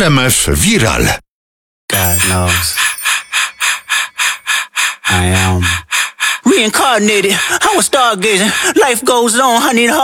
RMF Viral. God knows. I am reincarnated. I was stargazing. Life goes on. I need